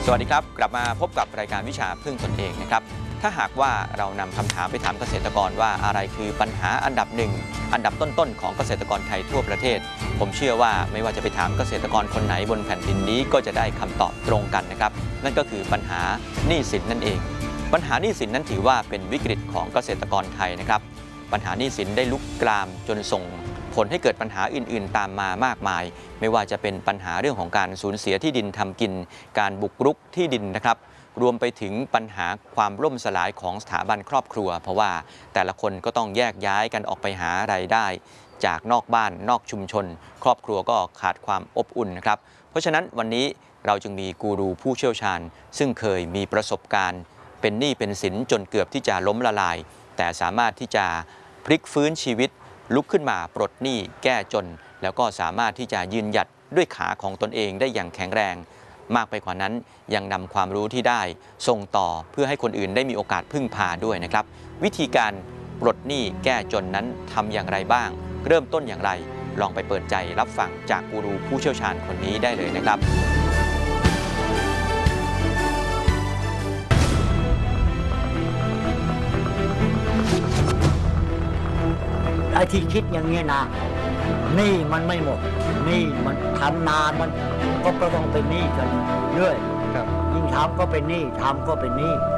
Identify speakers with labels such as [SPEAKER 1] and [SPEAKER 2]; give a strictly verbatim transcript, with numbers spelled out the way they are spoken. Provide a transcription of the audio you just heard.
[SPEAKER 1] สวัสดีครับกลับมาพบกับรายการวิชาพึ่งตนเองนะครับถ้าหากว่าเรานำคำถามไปถามเกษตรกรว่าอะไรคือปัญหาอันดับหนึ่งอันดับต้นๆของเกษตรกรไทยทั่วประเทศผมเชื่อว่าไม่ว่าจะไปถามเกษตรกรคนไหนบนแผ่นดินนี้ก็จะได้คำตอบตรงกันนะครับนั่นก็คือปัญหาหนี้สินนั่นเองปัญหาหนี้สินนั้นถือว่าเป็นวิกฤตของเกษตรกรไทยนะครับปัญหาหนี้สินได้ลุกลามจนส่งผลให้เกิดปัญหาอื่นๆตามมามากมายไม่ว่าจะเป็นปัญหาเรื่องของการสูญเสียที่ดินทำกินการบุกรุกที่ดินนะครับรวมไปถึงปัญหาความล่มสลายของสถาบันครอบครัวเพราะว่าแต่ละคนก็ต้องแยกย้ายกันออกไปหารายได้จากนอกบ้านนอกชุมชนครอบครัวก็ขาดความอบอุ่นนะครับเพราะฉะนั้นวันนี้เราจึงมีกูรูผู้เชี่ยวชาญซึ่งเคยมีประสบการณ์เป็นหนี้เป็นสินจนเกือบที่จะล้มละลายแต่สามารถที่จะพลิกฟื้นชีวิตลุกขึ้นมาปลดหนี้แก้จนแล้วก็สามารถที่จะยืนหยัดด้วยขาของตนเองได้อย่างแข็งแรงมากไปกว่านั้นยังนำความรู้ที่ได้ส่งต่อเพื่อให้คนอื่นได้มีโอกาสพึ่งพาด้วยนะครับวิธีการปลดหนี้แก้จนนั้นทำอย่างไรบ้างเริ่มต้นอย่างไรลองไปเปิดใจรับฟังจากกูรูผู้เชี่ยวชาญคนนี้ได้เลยนะครับ
[SPEAKER 2] ไอ้ที่คิดอย่างนี้นะหนี้มันไม่หมดหนี้มันทำนานมันก็ต้องเป็นหนี้กันเรื่อยยิ่งทำก็เป็นหนี้ทำก็เป็นหนี้